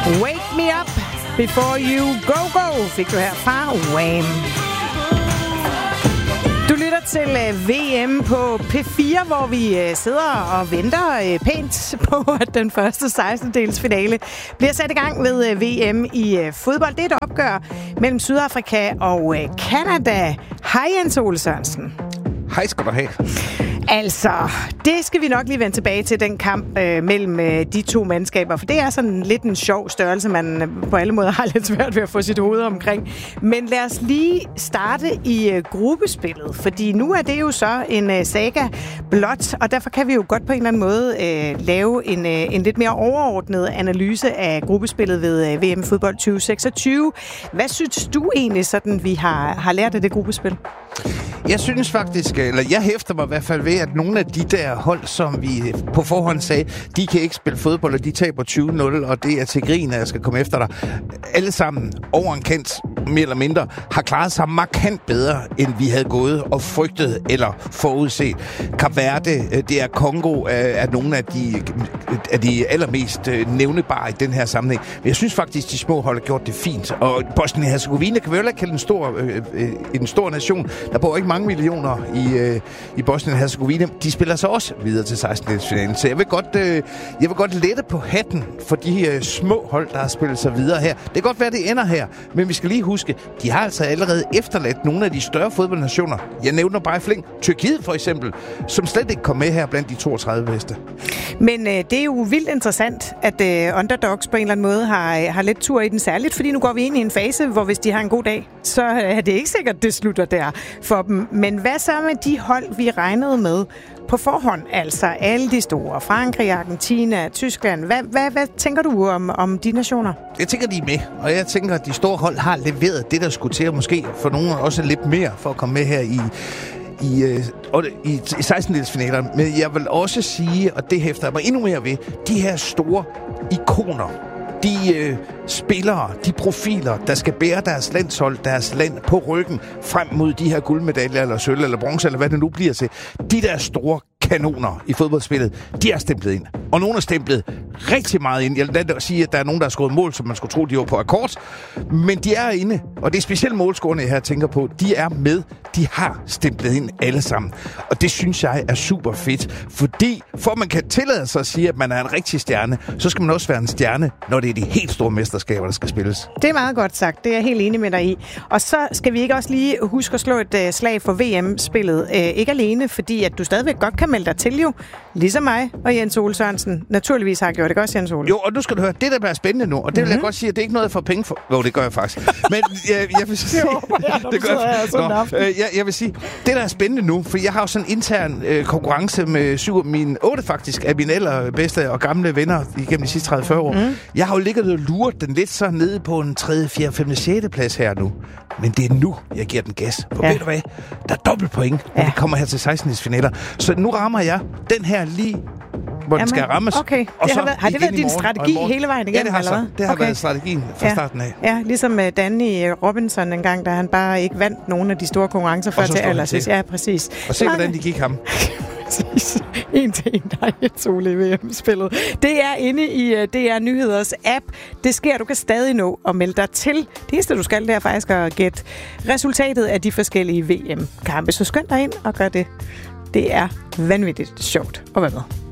Wake Me Up Before You Go fik du her fra Wham. Du lytter til VM på P4, hvor vi sidder og venter pænt på, at den første 16-dels finale bliver sat i gang ved VM i fodbold. Det er et opgør mellem Sydafrika og Canada. Hej Jens Ole Sørensen. Hej skal du have. Altså, det skal vi nok lige vende tilbage til, den kamp mellem de to mandskaber, for det er sådan lidt en sjov størrelse, man på alle måder har lidt svært ved at få sit hoved omkring. Men lad os lige starte i gruppespillet, fordi nu er det jo så en saga blot, og derfor kan vi jo godt på en eller anden måde lave en lidt mere overordnet analyse af gruppespillet ved VM Fodbold 2026. Hvad synes du egentlig, sådan vi har lært af det gruppespil? Jeg synes faktisk, eller jeg hæfter mig i hvert fald ved, at nogle af de der hold, som vi på forhånd sagde, de kan ikke spille fodbold, og de taber 20-0, og det er til grin, at jeg skal komme efter dig. Alle sammen over en kant, mere eller mindre, har klaret sig markant bedre, end vi havde gået og frygtet eller forudset. Kap Verde, det er Kongo, er nogle af de allermest nævnebare i den her sammenhæng. Men jeg synes faktisk, de små hold har gjort det fint. Og Bosnien-Hercegovina kan vi jo ikke kalde en stor nation. Der bor ikke mange millioner i Bosnien-Hercegovina. De spiller så også videre til 16-delsfinalen. Så jeg vil godt lette på hatten for de små hold, der har spillet sig videre her. Det kan godt være, det ender her, men vi skal lige huske, de har altså allerede efterladt nogle af de større fodboldnationer. Jeg nævner bare i flæng Tyrkiet for eksempel, som slet ikke kom med her blandt de 32 bedste. Men det er jo vildt interessant, at underdogs på en eller anden måde har lidt tur i den, særligt, fordi nu går vi ind i en fase, hvor hvis de har en god dag, så er det ikke sikkert, det slutter der for dem. Men hvad så med de hold, vi regnede med på forhånd? Altså alle de store. Frankrig, Argentina, Tyskland. Hvad tænker du om de nationer? Jeg tænker, de er med. Og jeg tænker, at de store hold har leveret det, der skulle til. Og måske for nogle også lidt mere for at komme med her i 16-delsfinalerne. Men jeg vil også sige, og det hæfter jeg mig endnu mere ved, de her store ikoner, de spillere, de profiler, der skal bære deres landshold, deres land på ryggen frem mod de her guldmedaljer, eller sølv, eller bronze, eller hvad det nu bliver til. De der store kanoner i fodboldspillet, de er stemplet ind. Og nogle er stemplet rigtig meget ind. Jeg vil da sige, at der er nogen, der har skåret mål, som man skulle tro, de var på akkord. Men de er inde. Og det er specielt målscorerne, jeg her tænker på. De er med. De har stemplet ind alle sammen. Og det synes jeg er super fedt. Fordi for man kan tillade sig at sige, at man er en rigtig stjerne, så skal man også være en stjerne, når det er de helt store mesterskaber, der skal spilles. Det er meget godt sagt. Det er jeg helt enig med dig i. Og så skal vi ikke også lige huske at slå et slag for VM-spillet. Ikke alene, fordi at du stadigvæk godt kan melde dig til jo. Ligesom mig og Jens Ole Sørensen naturligvis har gjort det godt, Jens Ole. Jo, og nu skal du høre, det der bliver spændende nu, og det vil jeg godt sige, at det er ikke noget, jeg får penge for. Jo, det gør jeg faktisk. Men jeg vil sige... Jeg vil sige, det der er spændende nu, for jeg har jo sådan en intern konkurrence med 8 faktisk, af mine allerbedste og gamle venner igennem de sidste 30-40 år. Jeg har jo ligget og luret den lidt så nede på en 3., 4., 5., 6. plads her nu. Men det er nu, jeg giver den gas. For ved du hvad? Der er dobbelt point, når vi kommer her til 16-finaler. Så nu rammer jeg den her lige, hvor den skal rammes. Okay. Har det været din strategi hele vejen igennem? Ja, det har været strategien fra starten af. Ja, ligesom Danny Robinson engang, da han bare ikke vandt nogen af de store konkurrencer før til allersidst. Ja, præcis. Og se, hvordan de gik ham. En til en, der er Jens Ole i VM-spillet. Det er inde i DR Nyheders app. Det sker, du kan stadig nå at melde dig til. Det eneste, du skal, det er faktisk at gætte resultatet af de forskellige VM-kampe. Så skynd dig ind og gør det. Det er vanvittigt sjovt at være med.